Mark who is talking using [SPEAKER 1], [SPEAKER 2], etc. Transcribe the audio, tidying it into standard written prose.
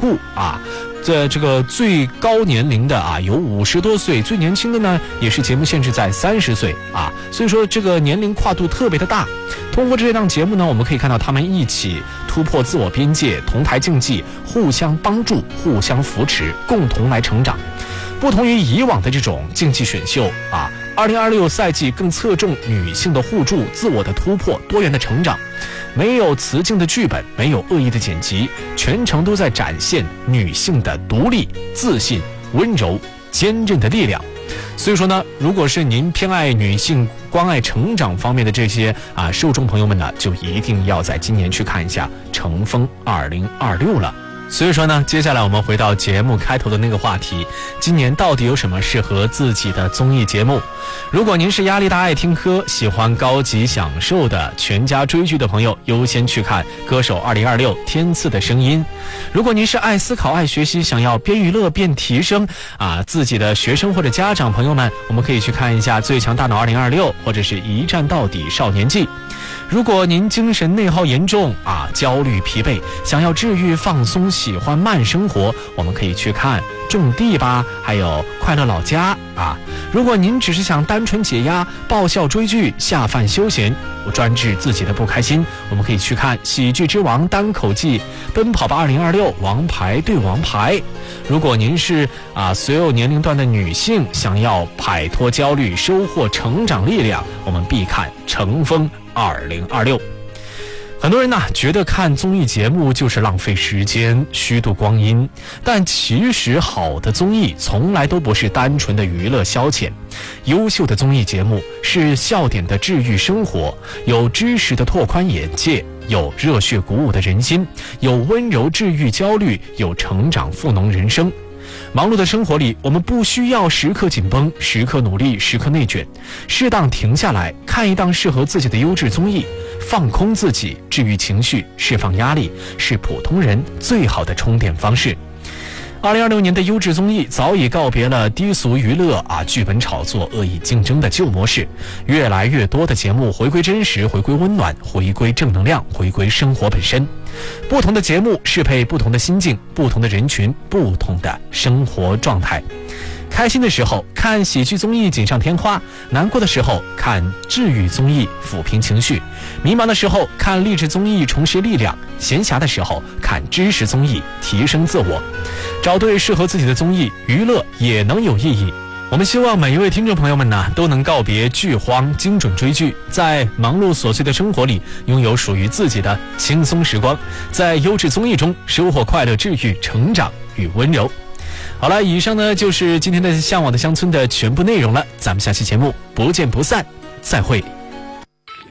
[SPEAKER 1] 户啊。这个最高年龄的啊有50多岁，最年轻的呢也是节目限制在30岁啊，所以说这个年龄跨度特别的大。通过这档节目呢，我们可以看到他们一起突破自我边界，同台竞技，互相帮助，互相扶持，共同来成长。不同于以往的这种竞技选秀啊，2026赛季更侧重女性的互助、自我的突破、多元的成长。没有雌竞的剧本，没有恶意的剪辑，全程都在展现女性的独立、自信、温柔、坚韧的力量。所以说呢，如果是您偏爱女性关爱成长方面的这些受众朋友们呢，就一定要在今年去看一下《乘风2026》了。所以说呢，接下来我们回到节目开头的那个话题，今年到底有什么适合自己的综艺节目？如果您是压力大、爱听歌、喜欢高级享受的全家追剧的朋友，优先去看《歌手2026天赐的声音》。如果您是爱思考、爱学习，想要边娱乐边提升自己的学生或者家长朋友们，我们可以去看一下《最强大脑2026》或者是一站到底少年记。如果您精神内耗严重焦虑疲惫，想要治愈放松，喜欢慢生活，我们可以去看种地吧，还有快乐老家如果您只是想单纯解压，爆笑追剧，下饭休闲，专治自己的不开心，我们可以去看喜剧之王单口季，奔跑吧2026王牌对王牌。如果您是所有年龄段的女性，想要摆脱焦虑，收获成长力量，我们必看乘风2026。很多人呢觉得看综艺节目就是浪费时间，虚度光阴，但其实好的综艺从来都不是单纯的娱乐消遣。优秀的综艺节目是笑点的治愈生活，有知识的拓宽眼界，有热血鼓舞的人心，有温柔治愈焦虑，有成长赋能人生。忙碌的生活里，我们不需要时刻紧绷，时刻努力，时刻内卷，适当停下来看一档适合自己的优质综艺，放空自己，治愈情绪，释放压力，是普通人最好的充电方式。2026年的优质综艺早已告别了低俗娱乐剧本炒作、恶意竞争的旧模式，越来越多的节目回归真实，回归温暖，回归正能量，回归生活本身。不同的节目适配不同的心境、不同的人群、不同的生活状态。开心的时候看喜剧综艺锦上添花，难过的时候看治愈综艺抚平情绪，迷茫的时候看励志综艺重拾力量，闲暇的时候看知识综艺提升自我。找对适合自己的综艺，娱乐也能有意义。我们希望每一位听众朋友们呢，都能告别剧荒，精准追剧，在忙碌琐碎的生活里拥有属于自己的轻松时光，在优质综艺中收获快乐、治愈、成长与温柔。好了，以上呢就是今天的向往的乡村的全部内容了，咱们下期节目不见不散，再会。